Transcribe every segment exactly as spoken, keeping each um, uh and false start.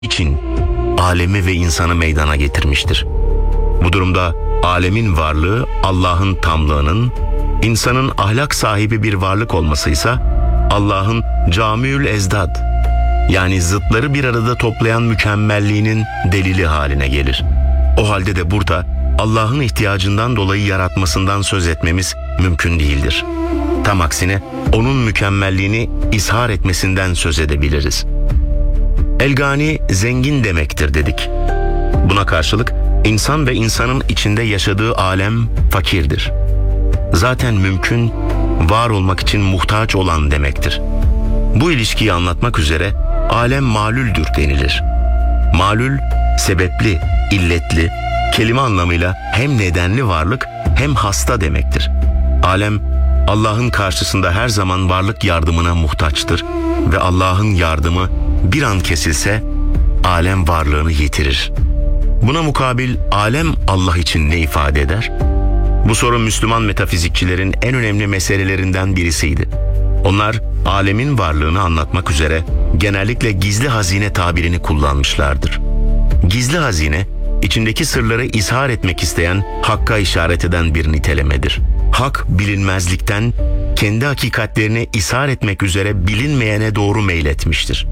için alemi ve insanı meydana getirmiştir. Bu durumda alemin varlığı Allah'ın tamlığının, insanın ahlak sahibi bir varlık olmasıysa Allah'ın camiül ezdad, yani zıtları bir arada toplayan mükemmelliğinin delili haline gelir. O halde de burada Allah'ın ihtiyacından dolayı yaratmasından söz etmemiz mümkün değildir. Tam aksine onun mükemmelliğini ishar etmesinden söz edebiliriz. El-Gani zengin demektir dedik. Buna karşılık insan ve insanın içinde yaşadığı alem fakirdir. Zaten mümkün, var olmak için muhtaç olan demektir. Bu ilişkiyi anlatmak üzere alem malüldür denilir. Malül, sebepli, illetli, kelime anlamıyla hem nedenli varlık hem hasta demektir. Alem, Allah'ın karşısında her zaman varlık yardımına muhtaçtır ve Allah'ın yardımı bir an kesilse alem varlığını yitirir. Buna mukabil alem Allah için ne ifade eder? Bu soru Müslüman metafizikçilerin en önemli meselelerinden birisiydi. Onlar alemin varlığını anlatmak üzere genellikle gizli hazine tabirini kullanmışlardır. Gizli hazine, içindeki sırları izhar etmek isteyen Hakk'a işaret eden bir nitelemedir. Hak bilinmezlikten kendi hakikatlerini izhar etmek üzere bilinmeyene doğru meyletmiştir.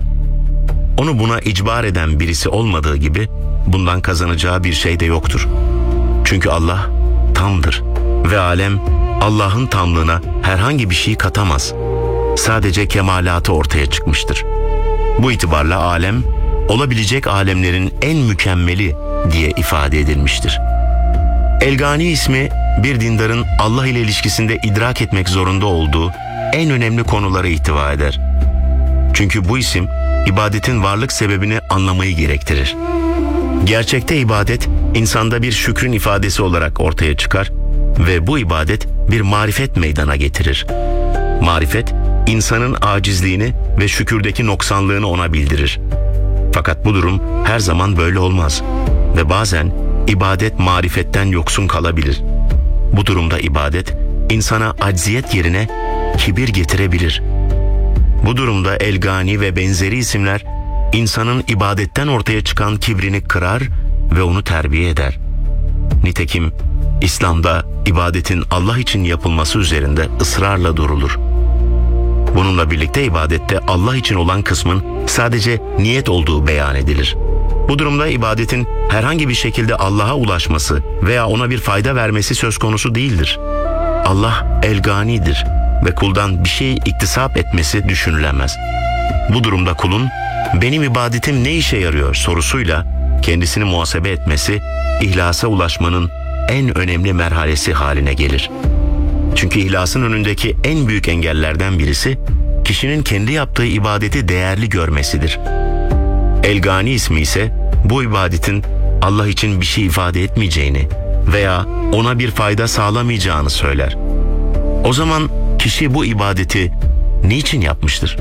Onu buna icbar eden birisi olmadığı gibi bundan kazanacağı bir şey de yoktur. Çünkü Allah tamdır ve alem Allah'ın tamlığına herhangi bir şey katamaz. Sadece kemalatı ortaya çıkmıştır. Bu itibarla alem, olabilecek alemlerin en mükemmeli diye ifade edilmiştir. El-Gani ismi bir dindarın Allah ile ilişkisinde idrak etmek zorunda olduğu en önemli konuları ihtiva eder. Çünkü bu isim ibadetin varlık sebebini anlamayı gerektirir. Gerçekte ibadet insanda bir şükrün ifadesi olarak ortaya çıkar ve bu ibadet bir marifet meydana getirir. Marifet, insanın acizliğini ve şükürdeki noksanlığını ona bildirir. Fakat bu durum her zaman böyle olmaz ve bazen ibadet marifetten yoksun kalabilir. Bu durumda ibadet insana acziyet yerine kibir getirebilir. Bu durumda El-Gani ve benzeri isimler insanın ibadetten ortaya çıkan kibrini kırar ve onu terbiye eder. Nitekim İslam'da ibadetin Allah için yapılması üzerinde ısrarla durulur. Bununla birlikte ibadette Allah için olan kısmın sadece niyet olduğu beyan edilir. Bu durumda ibadetin herhangi bir şekilde Allah'a ulaşması veya ona bir fayda vermesi söz konusu değildir. Allah El-Gani'dir ve kuldan bir şey iktisap etmesi düşünülemez. Bu durumda kulun benim ibadetim ne işe yarıyor sorusuyla kendisini muhasebe etmesi ihlasa ulaşmanın en önemli merhalesi haline gelir. Çünkü ihlasın önündeki en büyük engellerden birisi kişinin kendi yaptığı ibadeti değerli görmesidir. El-Gani ismi ise bu ibadetin Allah için bir şey ifade etmeyeceğini veya ona bir fayda sağlamayacağını söyler. O zaman kişi bu ibadeti niçin yapmıştır?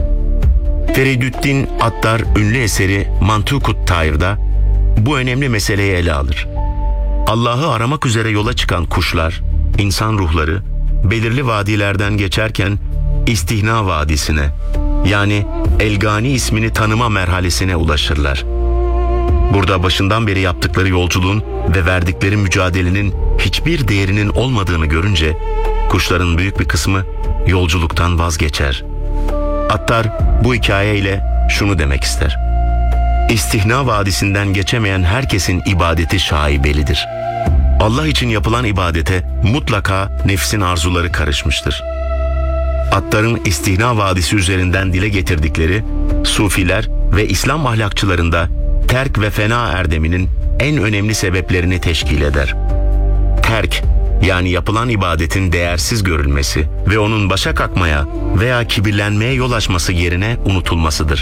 Feridüddin Attar ünlü eseri Mantukut Tayr'da bu önemli meseleyi ele alır. Allah'ı aramak üzere yola çıkan kuşlar, insan ruhları belirli vadilerden geçerken İstihna Vadisi'ne, yani El-Gani ismini tanıma merhalesine ulaşırlar. Burada başından beri yaptıkları yolculuğun ve verdikleri mücadelenin hiçbir değerinin olmadığını görünce kuşların büyük bir kısmı yolculuktan vazgeçer. Attar bu hikayeyle şunu demek ister: İstihna Vadisi'nden geçemeyen herkesin ibadeti şaibelidir. Allah için yapılan ibadete mutlaka nefsin arzuları karışmıştır. Attar'ın İstihna Vadisi üzerinden dile getirdikleri Sufiler ve İslam ahlakçılarında terk ve fena erdeminin en önemli sebeplerini teşkil eder. Terk, yani yapılan ibadetin değersiz görülmesi ve onun başa kalkmaya veya kibirlenmeye yol açması yerine unutulmasıdır.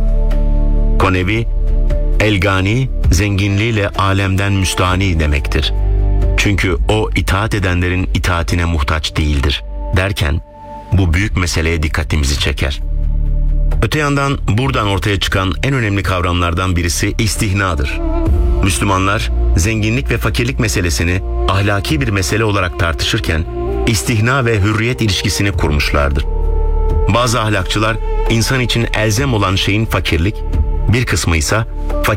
Konevi, El-Gani zenginliğiyle alemden müstani demektir. Çünkü o itaat edenlerin itaatine muhtaç değildir derken bu büyük meseleye dikkatimizi çeker. Öte yandan buradan ortaya çıkan en önemli kavramlardan birisi istihnadır. Müslümanlar zenginlik ve fakirlik meselesini ahlaki bir mesele olarak tartışırken istihna ve hürriyet ilişkisini kurmuşlardır. Bazı ahlakçılar insan için elzem olan şeyin fakirlik, bir kısmı ise